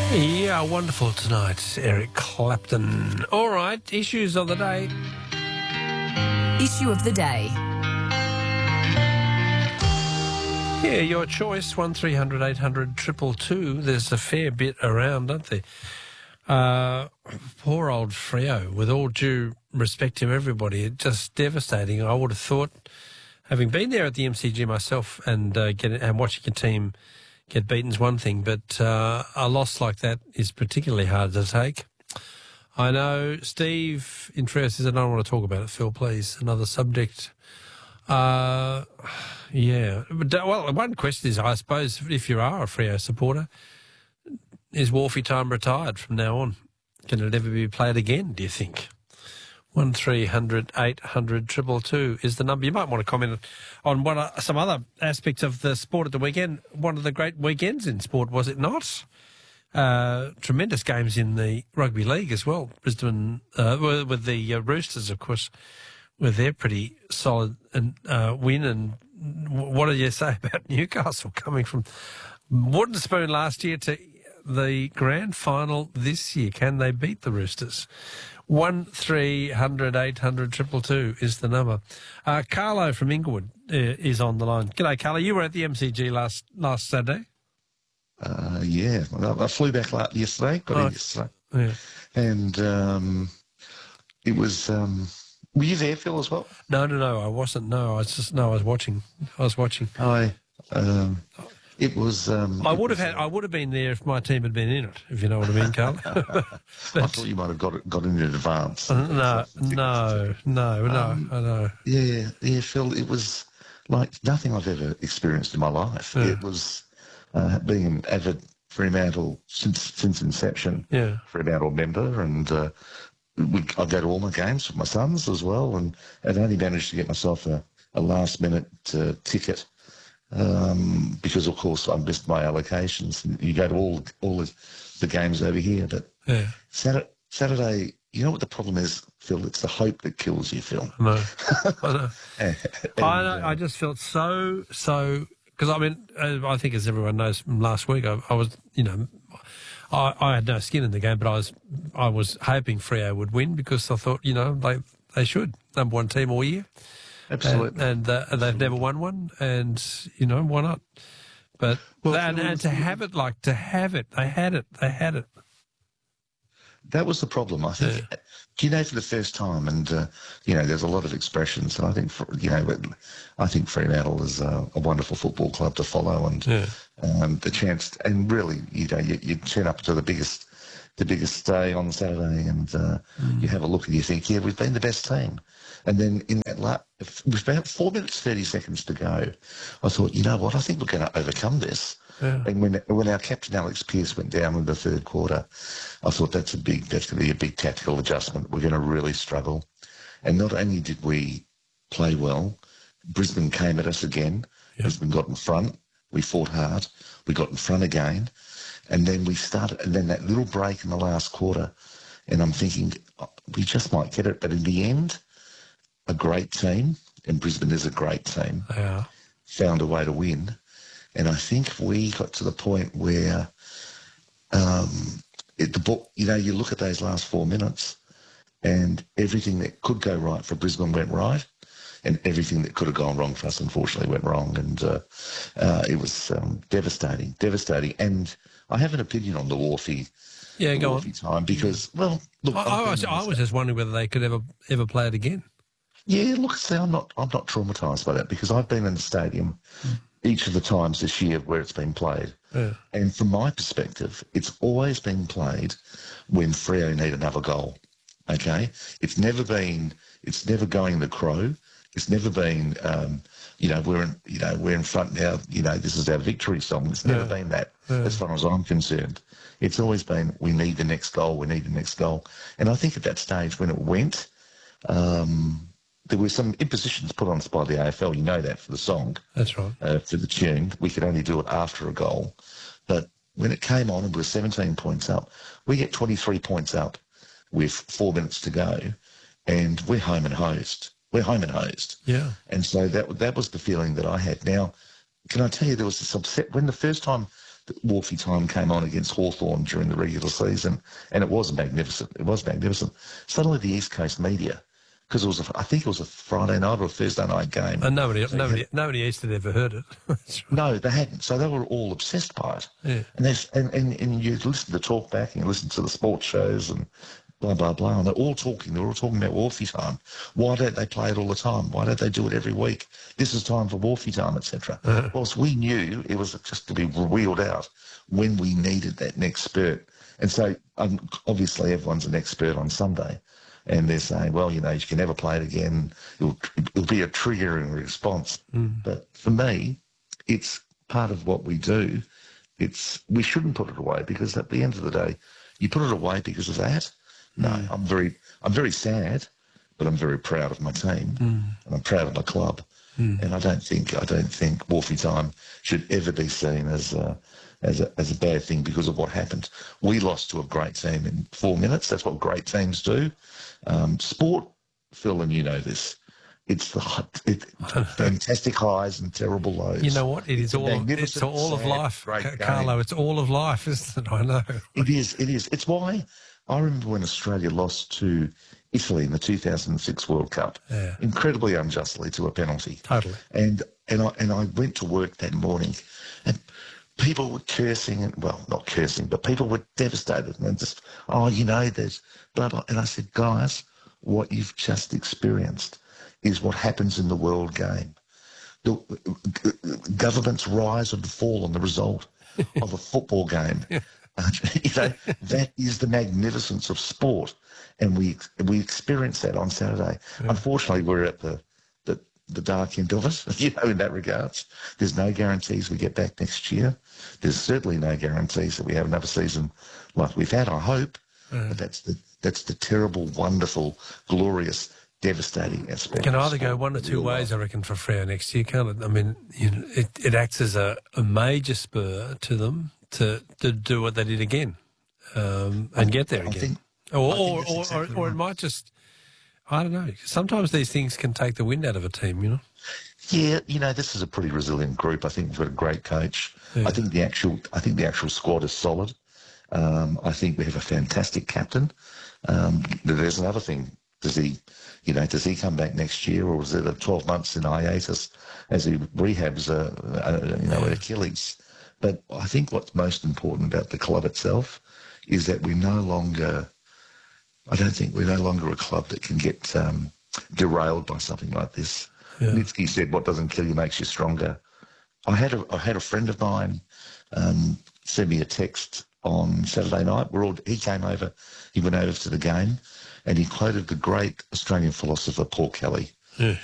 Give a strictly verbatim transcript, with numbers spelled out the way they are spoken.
Yeah, wonderful tonight, Eric Clapton. All right, issues of the day. Issue of the day. Yeah, your choice, one three hundred eight hundred two two two. There's a fair bit around, aren't there? Uh, poor old Freo, with all due respect to everybody, it's just devastating. I would have thought, having been there at the M C G myself and uh, get, and watching your team get beaten is one thing, but uh, a loss like that is particularly hard to take. I know Steve in Freo says, I don't want to talk about it, Phil, please. Another subject. Uh, yeah. But, well, one question is, I suppose, if you are a Freo supporter, is Wharfie time retired from now on? Can it ever be played again, do you think? one three hundred eight hundred two two two is the number. You might want to comment on what are some other aspects of the sport at the weekend. One of the great weekends in sport, was it not? Uh, tremendous games in the rugby league as well. Brisbane, uh, with the uh, Roosters, of course, with their pretty solid and uh, win. And what did you say about Newcastle coming from wooden spoon last year to the grand final this year? Can they beat the Roosters? one three hundred eight hundred two two two is the number. Uh, Carlo from Inglewood uh, is on the line. G'day, Carlo. You were at the M C G last last Saturday. Uh, yeah, I flew back last yesterday. Got Oh, in yesterday, Yeah. and um, it was. Um, were you there, Phil, as well? No, no, no. I wasn't. No, I was just no. I was watching. I was watching. I. Um, it was. Um, I it would was, have had. uh, I would have been there if my team had been in it. If you know what I mean, Carl. I thought you might have got it, got in advance. no, no, no, no. Um, I know. Yeah, yeah, Phil. It was like nothing I've ever experienced in my life. Yeah. It was uh, being an avid Fremantle since since inception. Yeah. Fremantle member, and uh, we, I go to all my games with my sons as well, and I'd only managed to get myself a, a last minute uh, ticket um, because, of course, I missed my allocations. And you go to all all the, the games over here, but Yeah. Saturday, Saturday, you know what the problem is, Phil? It's the hope that kills you, Phil. No. I know. And, I know, uh, I just felt so, so, because I mean, uh, I think as everyone knows from last week, I, I was, you know, I, I had no skin in the game, but I was, I was hoping Freo would win because I thought, you know, they they should, number one team all year, Absolutely. and, and, uh, and they've never won one, and you know, why not? But Well, and, Phil, and to have it, like to have it, they had it, they had it. That was the problem, I think. Yeah. Do you know, for the first time, and uh, you know, there's a lot of expressions, and I think, for, you know, but I think Fremantle is uh, a wonderful football club to follow, and Yeah. um, the chance, and really, you know, you, you turn up to the biggest, the biggest day on Saturday, and uh, Mm. you have a look and you think, yeah, we've been the best team, and then in that la- with about four minutes thirty seconds to go, I thought, you know what, I think we're going to overcome this. Yeah. And when when our captain Alex Pearce went down in the third quarter, I thought that's a big that's going to be a big tactical adjustment. We're going to really struggle. And not only did we play well, Brisbane came at us again. Yep. Brisbane got in front. We fought hard. We got in front again, and then we started. And then that little break in the last quarter, and I'm thinking oh, we just might get it. But in the end, a great team, and Brisbane is a great team, They are. found a way to win. And I think we got to the point where um, it, the ball, you know, you look at those last four minutes and everything that could go right for Brisbane went right, and everything that could have gone wrong for us, unfortunately, went wrong. And uh, uh, it was um, devastating, devastating. And I have an opinion on the Wharfie, Yeah, the go on. Wharfie time because, well, look, I, I've I been was, in I this- was just wondering whether they could ever ever play it again. Yeah, look, see, I'm not, I'm not traumatised by that because I've been in the stadium each of the times this year where it's been played. Yeah. And from my perspective, it's always been played when Freo need another goal. Okay, it's never been, it's never going the Crow. It's never been, um, you know, we're in, you know, we're in front now. You know, this is our victory song. It's never Yeah. been that, Yeah. as far as I'm concerned. It's always been, we need the next goal. We need the next goal. And I think at that stage when it went, um, there were some impositions put on us by the A F L. You know that for the song. That's right. Uh, for the tune. We could only do it after a goal. But when it came on and we were seventeen points up, we get twenty-three points up with four minutes to go, and we're home and hosed. We're home and hosed. Yeah. And so that that was the feeling that I had. Now, can I tell you, there was this upset when the first time Wolfie time came on against Hawthorn during the regular season, and it was magnificent. It was magnificent. Suddenly the East Coast media, because it was, a, I think it was a Friday night or a Thursday night game. And nobody, so nobody, had, nobody east had ever heard it. That's right. No, they hadn't. So they were all obsessed by it. Yeah. And, and, and, and you listen to talk back and you listen to the sports shows and blah, blah, blah. And they're all talking. They're all talking about Wolfie time. Why don't they play it all the time? Why don't they do it every week? This is time for Wolfie time, et cetera. Uh-huh. Whilst we knew it was just to be wheeled out when we needed that next spurt. And so um, obviously everyone's an expert on Sunday. And they're saying, well, you know, you can never play it again. It'll, it'll be a triggering response. Mm. But for me, it's part of what we do. It's we shouldn't put it away because at the end of the day, you put it away because of that. No, mm. I'm very, I'm very sad, but I'm very proud of my team mm. and I'm proud of my club. Mm. And I don't think, I don't think Wolfie time should ever be seen as a, as a as a bad thing because of what happened. We lost to a great team in four minutes. That's what great teams do. Um, sport, Phil, and you know this. It's the it, fantastic highs and terrible lows. You know what? It is all. Of, it's all of life, Carlo. Game. It's all of life, isn't it? I know. It is. It is. It's why I remember when Australia lost to Italy in the two thousand six World Cup, yeah. incredibly unjustly to a penalty. Totally. And and I and I went to work that morning, and people were cursing, and well, not cursing, but people were devastated and just, oh, you know, there's blah blah. And I said, guys, what you've just experienced is what happens in the world game. The governments rise and fall on the result of a football game. Yeah. Uh, you know, that is the magnificence of sport, and we we experienced that on Saturday. Yeah. Unfortunately, we're at the, the the dark end of it, you know, in that regards. There's no guarantees we get back next year. There's certainly no guarantees that we have another season like we've had, I hope. Yeah. But that's the that's the terrible, wonderful, glorious, devastating aspect. It can either go one or two ways, I reckon, for Freo next year, can't it? I mean, you know, it, it acts as a, a major spur to them to, to do what they did again um, and get there I again. Think, or or, or, exactly or, or it might just, I don't know, sometimes these things can take the wind out of a team, you know? Yeah, you know, this is a pretty resilient group. I think we've got a great coach. Yeah. I think the actual I think the actual squad is solid. Um, I think we have a fantastic captain. Um, there's another thing. Does he, you know, does he come back next year, or is it a twelve months in hiatus as he rehabs, a, a, you know, an Achilles? But I think what's most important about the club itself is that we no longer, I don't think we're no longer a club that can get um, derailed by something like this. Yeah. Nitsky said, "What doesn't kill you makes you stronger." I had a, I had a friend of mine um, send me a text on Saturday night. We're all, he came over, he went over to the game, and he quoted the great Australian philosopher Paul Kelly. Yeah.